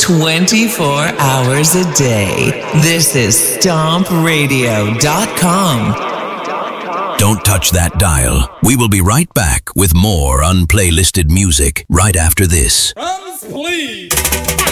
24 hours a day. This is StompRadio.com. Don't touch that dial. We will be right back with more unplaylisted music right after this. Drums, please.